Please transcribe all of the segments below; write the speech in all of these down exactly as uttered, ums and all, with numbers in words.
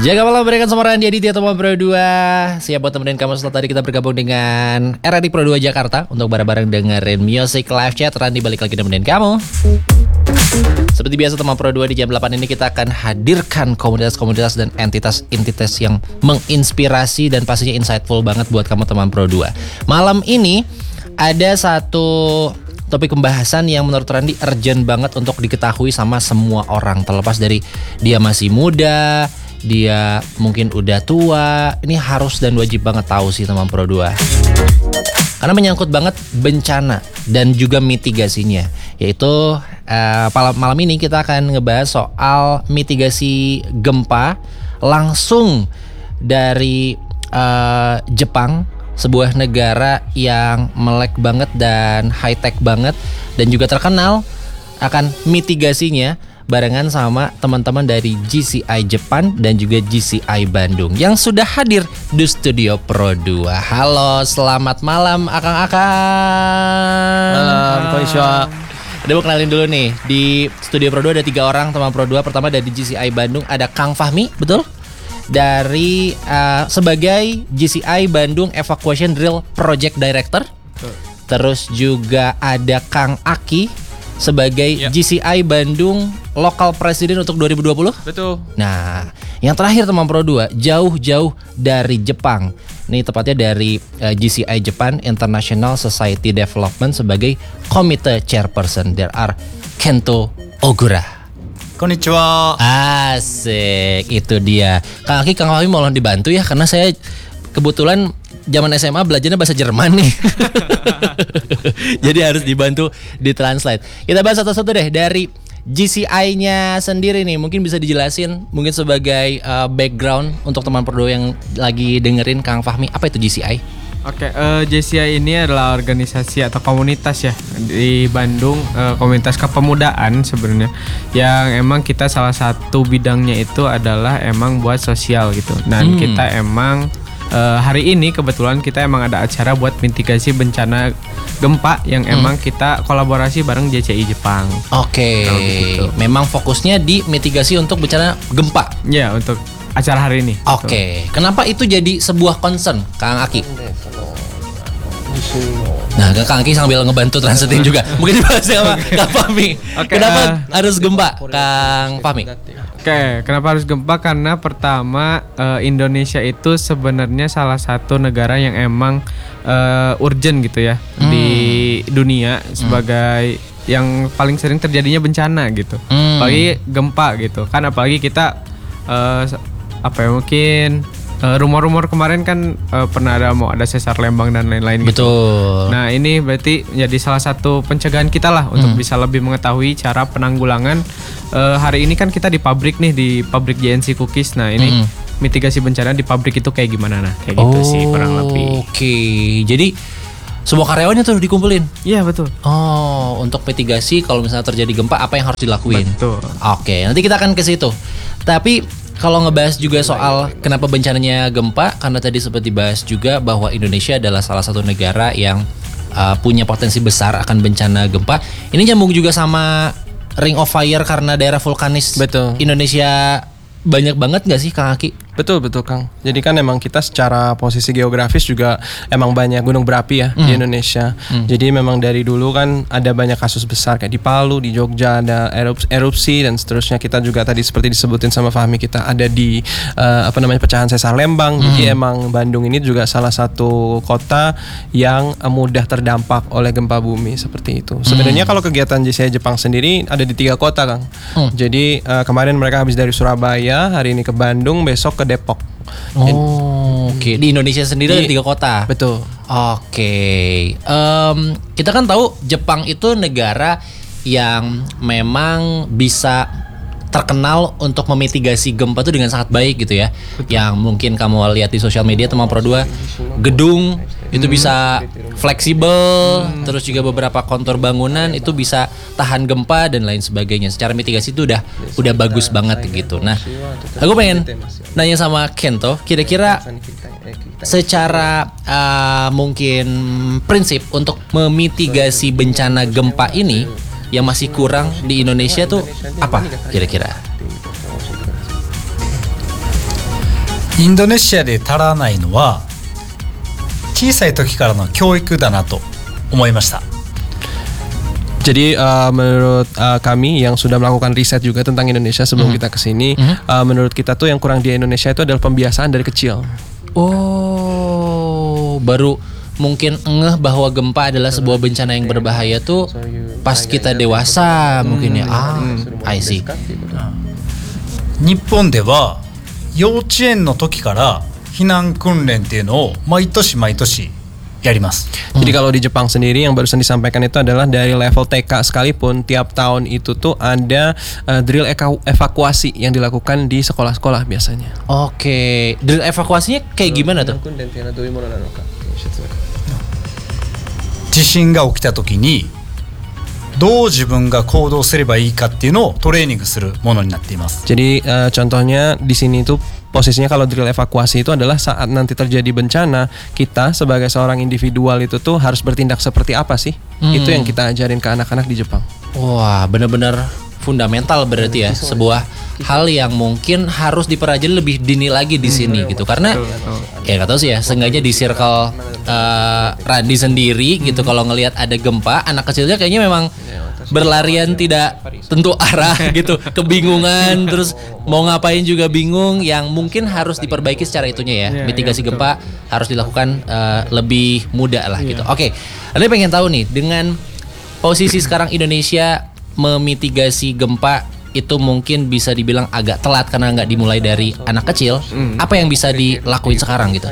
Jaga malam berikan sama Randy Aditya teman Pro dua. Siap buat temenin kamu setelah tadi kita bergabung dengan R R I Pro dua Jakarta untuk bareng-bareng dengerin Music Live Chat. Randy balik lagi nemenin kamu. Seperti biasa teman Pro dua di jam delapan ini kita akan hadirkan komunitas-komunitas dan entitas-entitas yang menginspirasi dan pastinya insightful banget buat kamu teman Pro dua. Malam ini ada satu topik pembahasan yang menurut Randy urgent banget untuk diketahui sama semua orang. Terlepas dari dia masih muda, dia mungkin udah tua, ini harus dan wajib banget tahu sih teman Pro dua. Karena menyangkut banget bencana dan juga mitigasinya. Yaitu uh, malam ini kita akan ngebahas soal mitigasi gempa langsung dari uh, Jepang, sebuah negara yang melek banget dan high tech banget dan juga terkenal akan mitigasinya, barengan sama teman-teman dari G C I Jepang dan juga G C I Bandung yang sudah hadir di studio Pro dua. Halo, selamat malam akang-akang. Malam, konnichiwa. Ada mau kenalin dulu nih, di studio Pro dua ada tiga orang teman Pro dua. Pertama dari G C I Bandung ada Kang Fahmi, betul? Dari uh, sebagai G C I Bandung Evacuation Drill Project Director. Betul. Terus juga ada Kang Aki sebagai yep. G C I Bandung Local President untuk dua ribu dua puluh. Betul. Nah, yang terakhir teman Pro dua, jauh-jauh dari Jepang. Ini tepatnya dari uh, G C I Japan International Society Development sebagai Komite Chairperson. There are Kento Ogura. Konnichiwa. Asik, itu dia. Kang Aki, Kang Fahmi mohon dibantu ya, karena saya kebetulan zaman S M A belajarnya bahasa Jerman nih. Jadi harus dibantu ditranslate. Kita bahas satu-satu deh dari G C I-nya sendiri nih. Mungkin bisa dijelasin mungkin sebagai uh, background untuk teman Pro dua yang lagi dengerin Kang Fahmi, apa itu G C I? Oke, uh, G C I ini adalah organisasi atau komunitas ya di Bandung, uh, komunitas kepemudaan sebenarnya, yang emang kita salah satu bidangnya itu adalah emang buat sosial gitu. Dan hmm. kita emang uh, hari ini kebetulan kita emang ada acara buat mitigasi bencana gempa yang emang hmm. kita kolaborasi bareng G C I Jepang. Oke, gitu. Memang fokusnya di mitigasi untuk bencana gempa. Ya, untuk acara hari ini. Oke, okay. Kenapa itu jadi sebuah concern, Kang Aki? Nah, Kang Aki sambil ngebantu translatein juga. Mungkin dibahas sama Kang Fahmi. Okay, kenapa uh, harus gempa, Kang Fahmi? Oke, okay, kenapa harus gempa? Karena pertama uh, Indonesia itu sebenarnya salah satu negara yang emang uh, urgent gitu ya hmm. di dunia sebagai hmm. yang paling sering terjadinya bencana gitu. Hmm. Apalagi gempa gitu. Kan apalagi kita uh, apa ya mungkin uh, rumor-rumor kemarin kan uh, pernah ada mau ada sesar Lembang dan lain-lain gitu. Betul. Nah ini berarti jadi salah satu pencegahan kita lah untuk hmm. bisa lebih mengetahui cara penanggulangan. Uh, hari ini kan kita di pabrik nih, di pabrik J N C Cookies. Nah ini hmm. mitigasi bencana di pabrik itu kayak gimana nah kayak gitu oh, sih kurang lebih. Oke, okay. Jadi semua karyawannya tuh dikumpulin. Iya betul. Oh, untuk mitigasi kalau misalnya terjadi gempa apa yang harus dilakuin? Betul. Oke, okay, nanti kita akan ke situ. Tapi kalau ngebahas juga soal kenapa bencananya gempa, karena tadi sempat dibahas juga bahwa Indonesia adalah salah satu negara yang uh, punya potensi besar akan bencana gempa. Ini nyambung juga sama Ring of Fire karena daerah vulkanis. Betul. Indonesia banyak banget nggak sih Kang Aki? Betul betul Kang. Jadi kan emang kita secara posisi geografis juga emang banyak gunung berapi ya mm. di Indonesia. Mm. Jadi memang dari dulu kan ada banyak kasus besar kayak di Palu, di Jogja ada erupsi dan seterusnya. Kita juga tadi seperti disebutin sama Fahmi kita ada di uh, apa namanya pecahan sesar Lembang. Mm. Jadi emang Bandung ini juga salah satu kota yang uh, mudah terdampak oleh gempa bumi seperti itu. Sebenarnya mm. kalau kegiatan G C I Jepang sendiri ada di tiga kota Kang. Mm. Jadi uh, kemarin mereka habis dari Surabaya, hari ini ke Bandung, besok ke Depok. Oh, oke. Okay. Di Indonesia sendiri di, ada tiga kota. Betul. Oke. Okay. Um, kita kan tahu Jepang itu negara yang memang bisa terkenal untuk memitigasi gempa itu dengan sangat baik gitu ya. Betul. Yang mungkin kamu lihat di sosial media teman Pro dua, gedung itu bisa fleksibel, hmm. terus juga beberapa kontur bangunan itu bisa tahan gempa dan lain sebagainya. Secara mitigasi itu udah udah bagus banget gitu. Nah, aku pengen nanya sama Kento, kira-kira secara uh, mungkin prinsip untuk memitigasi bencana gempa ini yang masih kurang di Indonesia tuh apa kira-kira? インドネシアで足らないのは小さい時からの教育だなと思いました。 Jadi uh, menurut uh, kami yang sudah melakukan riset juga tentang Indonesia sebelum Mhm. kita kesini, Mhm. uh, menurut kita tuh yang kurang di Indonesia itu adalah pembiasaan dari kecil. Oh, baru mungkin ngeh bahwa gempa adalah sebuah bencana yang berbahaya tuh pas kita dewasa mungkin ya. Ah, I see. 日本では幼稚園の時から避難訓練っていうのを毎年毎年やります。 Jadi kalau di Jepang sendiri yang barusan disampaikan itu adalah dari level T K sekalipun tiap tahun itu tuh ada uh, drill eka- evakuasi yang dilakukan di sekolah-sekolah biasanya. Oke, drill evakuasinya kayak gimana tuh? 地震が起きた時にどう自分が行動すればいいかっていうのをトレーニングするものになっています。 Jadi uh, contohnya di sini tuh posisinya kalau drill evakuasi itu adalah saat nanti terjadi bencana, kita sebagai seorang individual itu tuh harus bertindak seperti apa sih? Hmm. Itu yang kita ajarin ke anak-anak di Jepang. Wah, bener-bener fundamental berarti ya, sebuah hal yang mungkin harus dipelajari lebih dini lagi di sini gitu, karena ya nggak tahu sih ya, seenggaknya di circle uh, Randi sendiri gitu, kalau ngelihat ada gempa, anak kecilnya kayaknya memang berlarian tidak tentu arah gitu, kebingungan, terus mau ngapain juga bingung, yang mungkin harus diperbaiki secara itunya ya, mitigasi gempa harus dilakukan uh, lebih mudah lah gitu. Oke, Anda pengen tahu nih, dengan posisi sekarang Indonesia memitigasi gempa itu mungkin bisa dibilang agak telat karena nggak dimulai dari anak kecil. Apa yang bisa dilakuin sekarang gitu?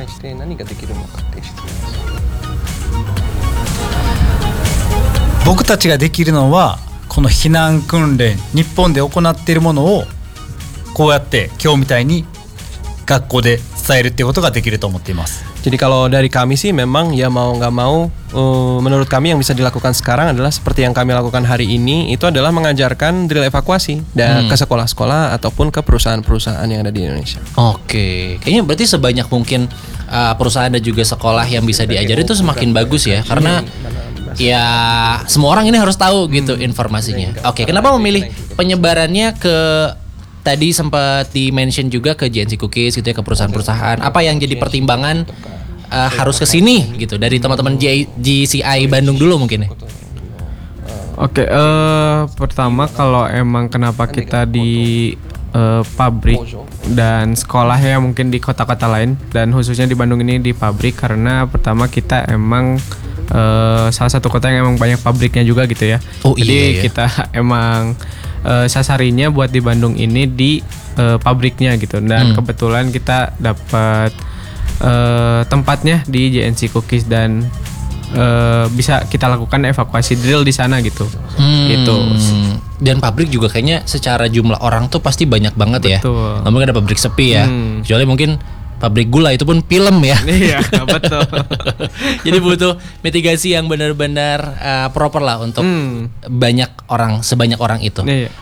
僕たちができるのはこの避難訓練、日本で行っているものをこうやって今日みたいに学校で伝えるっていうことができると思っています。 Jadi kalau dari kami sih memang ya mau nggak mau, uh, menurut kami yang bisa dilakukan sekarang adalah seperti yang kami lakukan hari ini, itu adalah mengajarkan drill evakuasi dan Hmm. ke sekolah-sekolah ataupun ke perusahaan-perusahaan yang ada di Indonesia. Oke, kayaknya berarti sebanyak mungkin uh, perusahaan dan juga sekolah yang bisa diajari itu semakin bagus ya, karena ya semua orang ini harus tahu gitu informasinya. Oke, kenapa memilih penyebarannya ke, tadi sempat di-mention juga ke J N C Cookies gitu ya, ke perusahaan-perusahaan. Apa yang jadi pertimbangan uh, harus ke sini gitu dari teman-teman J- G C I Bandung dulu mungkin ya? Oke, eh pertama kalau emang kenapa kita di eh, pabrik dan sekolah ya mungkin di kota-kota lain, dan khususnya di Bandung ini di pabrik, karena pertama kita emang eh, salah satu kota yang emang banyak pabriknya juga gitu ya. Oh, Jadi iya, iya. kita emang eh, sasarinya buat di Bandung ini di eh, pabriknya gitu, dan Hmm. kebetulan kita dapat eh, tempatnya di J N C Cookies dan Uh, bisa kita lakukan evakuasi drill di sana gitu. Hmm. Gitu. Dan pabrik juga kayaknya secara jumlah orang tuh pasti banyak banget ya. Betul. Nggak mungkin ada pabrik sepi ya. Hmm. Kecuali mungkin pabrik gula, itu pun film ya. Iya, betul. Jadi butuh mitigasi yang benar-benar uh, proper lah untuk Hmm. banyak orang, sebanyak orang itu. Iya.